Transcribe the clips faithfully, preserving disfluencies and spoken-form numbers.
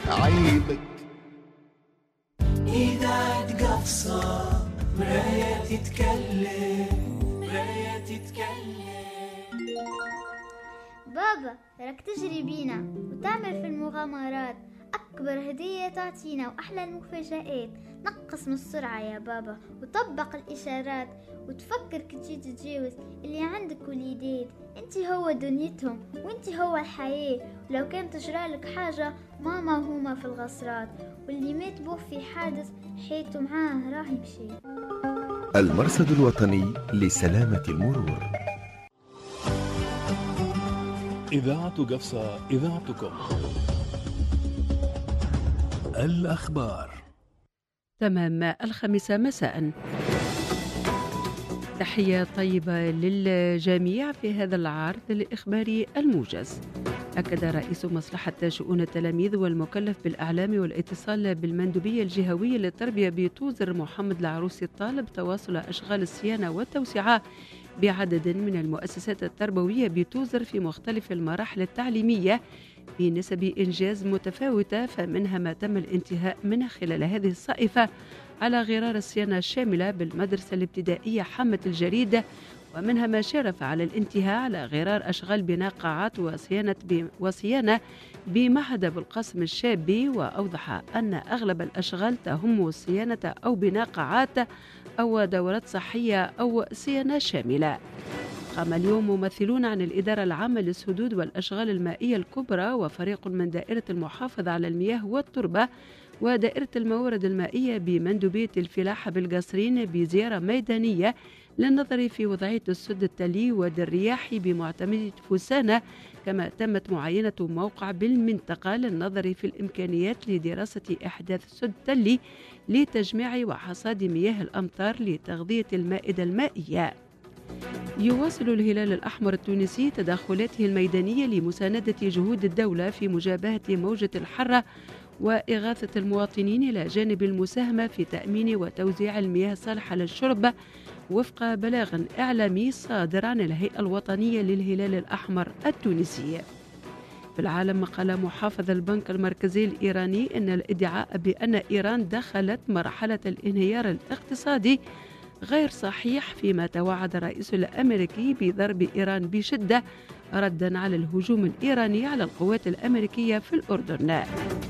عيبك. إذاعة قفصة مراية تتكلم، مراية تتكلم. بابا راك تجري بينا وتعمل في المغامرات، أكبر هدية تعطينا وأحلى المفاجآت. نقص من السرعة يا بابا وطبق الإشارات، وتفكر كي تجي تتجاوز اللي عندك وليدات. انت هو دنيتهم وانت هو الحياة، ولو كانت تجرالك حاجة ماما وهما في الغصرات، واللي مات بوه في حادث حياته معاه راه يمشي. المرصد الوطني لسلامة المرور. إذاعة قفصة، إذاعتكم. الأخبار تمام الخامسة مساء. تحية طيبة للجميع في هذا العرض الإخباري الموجز. أكد رئيس مصلحة شؤون التلاميذ والمكلف بالإعلام والاتصال بالمندوبية الجهوية للتربية بتوزر محمد العروسي الطالب تواصل أشغال الصيانة والتوسعة بعدد من المؤسسات التربوية بتوزر في مختلف المراحل التعليمية بنسب إنجاز متفاوتة، فمنها ما تم الانتهاء منه خلال هذه الصائفة على غرار الصيانة الشاملة بالمدرسة الابتدائية حمة الجريدة، ومنها ما شرف على الانتهاء على غرار أشغال بناء قاعات وصيانة وصيانة بمعهد أبو القاسم الشابي، وأوضح أن أغلب الأشغال تهم صيانة أو بناء قاعات أو دورات صحية أو صيانة شاملة. قام اليوم ممثلون عن الإدارة العامة للسدود والأشغال المائية الكبرى وفريق من دائرة المحافظة على المياه والتربة ودائرة الموارد المائية بمندوبية الفلاحة بالقصرين بزيارة ميدانية للنظر في وضعية السد التلي والرياحي بمعتمدية فوسانة، كما تمت معاينة موقع بالمنطقة للنظر في الإمكانيات لدراسة إحداث سد تلي لتجميع وحصاد مياه الأمطار لتغذية المائدة المائية. يواصل الهلال الأحمر التونسي تدخلاته الميدانية لمساندة جهود الدولة في مجابهة موجة الحرة وإغاثة المواطنين إلى جانب المساهمة في تأمين وتوزيع المياه الصالحة للشرب وفق بلاغ إعلامي صادر عن الهيئة الوطنية للهلال الأحمر التونسي. في العالم، قال محافظ البنك المركزي الإيراني أن الادعاء بأن إيران دخلت مرحلة الانهيار الاقتصادي غير صحيح، فيما توعد الرئيس الأمريكي بضرب إيران بشدة ردا على الهجوم الإيراني على القوات الأمريكية في الأردن.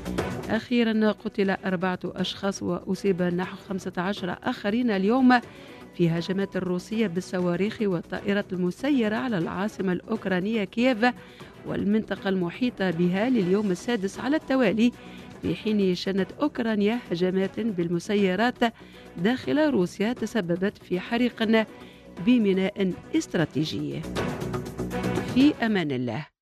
أخيرا، قتل أربعة أشخاص وأصيب نحو خمسة عشر آخرين اليوم في هجمات روسية بالصواريخ والطائرات المسيرة على العاصمة الأوكرانية كييف والمنطقة المحيطة بها لليوم السادس على التوالي، في حين شنت أوكرانيا هجمات بالمسيرات داخل روسيا تسببت في حريق بميناء استراتيجي. في أمان الله.